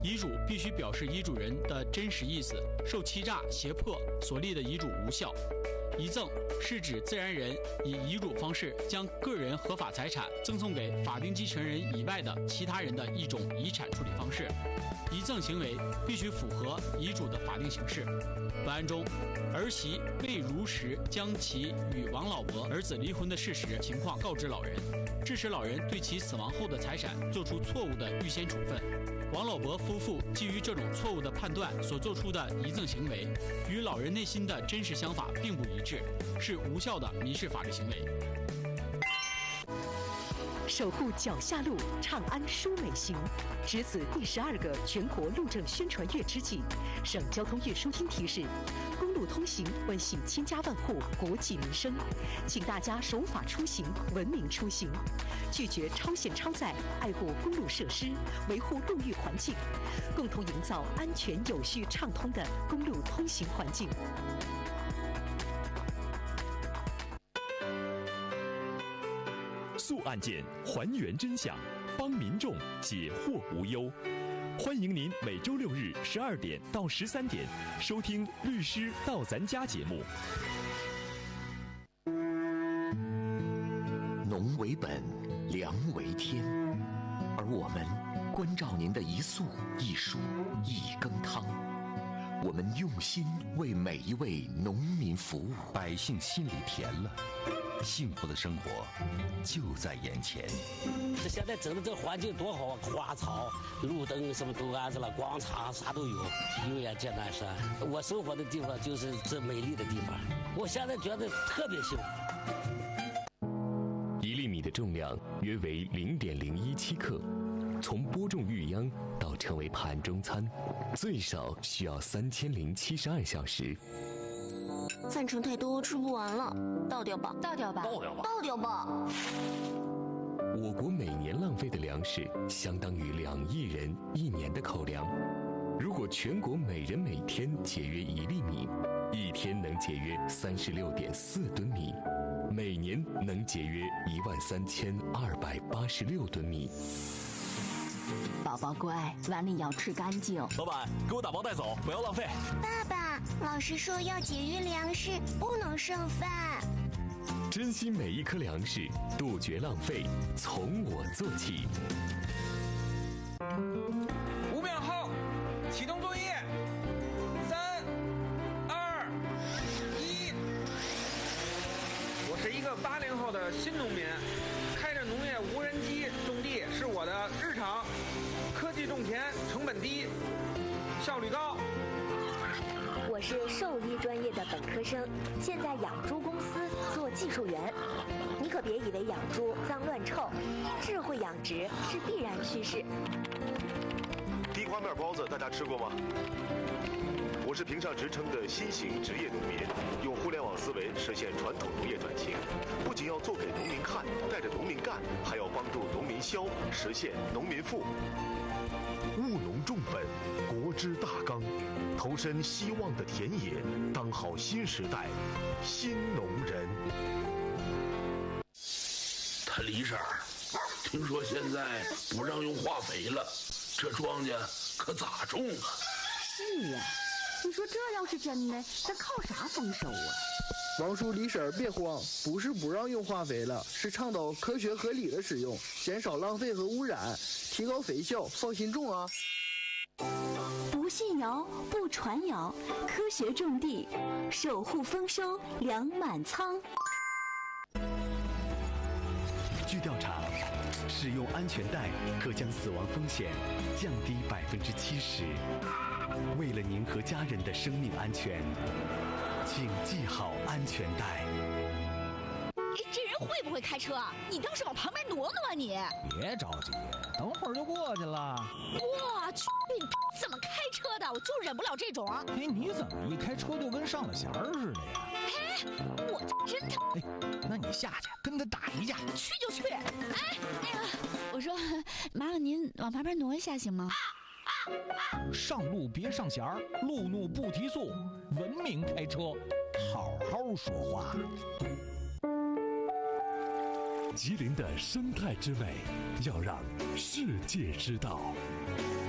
遗嘱必须表示遗嘱人的真实意思，受欺诈、胁迫所立的遗嘱无效。遗赠是指自然人以遗嘱方式将个人合法财产赠送给法定继承人以外的其他人的一种遗产处理方式。遗赠行为必须符合遗嘱的法定形式。本案中，儿媳未如实将其与王老伯儿子离婚的事实情况告知老人，致使老人对其死亡后的财产做出错误的预先处分。王老伯夫妇基于这种错误的判断所做出的遗赠行为，与老人内心的真实想法并不一致，是无效的民事法律行为。 守护脚下路，长安舒美行。值此第12个全国路政宣传月之际，省交通运输厅提示：公路通行关系千家万户国计民生，请大家守法出行，文明出行，拒绝超限超载，爱护公路设施，维护路域环境，共同营造安全有序畅通的公路通行环境。 诉案件，还原真相，帮民众解惑无忧。欢迎您每周6日12点到13点收听《律师到咱家》节目。 农为本，粮为天，而我们关照您的一粟一黍一羹汤。我们用心为每一位农民服务， 百姓心里甜了，幸福的生活就在眼前。 这现在整的这环境多好啊，花草、路灯什么都安置了，广场啥都有，有眼见南山。我生活的地方就是这美丽的地方，我现在觉得特别幸福。 1粒米的重量约为0.017克，从播种育秧到成为盘中餐，最少需要3072小时。 饭盛太多，吃不完了，倒掉吧， 倒掉吧， 倒掉吧，倒掉吧。 我国每年浪费的粮食相当于2亿人1年的口粮。如果全国每人每天节约1粒米，一天能节约36.4吨米，每年能节约13286吨米。 宝宝乖，碗里要吃干净。 老板，给我打包带走，不要浪费。 爸爸，老师说要节约粮食，不能剩饭。 珍惜每一颗粮食，杜绝浪费，从我做起。 5秒后，启动作业。3、2、1。我是一个80后的新农民，开着农业无人机种地是我的日常。科技种田，成本低，效率高。 我是兽医专业的本科生，现在养猪公司做技术员。你可别以为养猪脏乱臭，智慧养殖是必然趋势。 地瓜面包子大家吃过吗？我是评上职称的新型职业农民，用互联网思维实现传统农业转型，不仅要做给农民看，带着农民干，还要帮助农民消，实现农民富。务农重本，国之大纲，投身希望的田野，当好新时代新农人。 他李婶儿，听说现在不让用化肥了，这庄稼可咋种啊？ 是啊，你说这要是真的，咱靠啥丰收啊？ 王叔、李婶儿别慌，不是不让用化肥了，是倡导科学合理的使用，减少浪费和污染，提高肥效，放心种啊！ 不信谣，不传谣，科学种地，守护丰收，粮满仓。 据调查，使用安全带可将死亡风险降低70%。为了您和家人的生命安全，请系好安全带。 这人会不会开车啊？你倒是往旁边挪挪啊你！ 别着急，等会儿就过去了。 我去，你怎么开车的？我就忍不了这种。 哎，你怎么一开车就跟上了弦儿似的呀？ 哎，我真的。 哎，那你下去跟他打一架。 去就去。哎，那个，我说，麻烦您往旁边挪一下行吗？ 上路别上弦儿，路怒不提速，文明开车，好好说话。 吉林的生态之美，要让世界知道。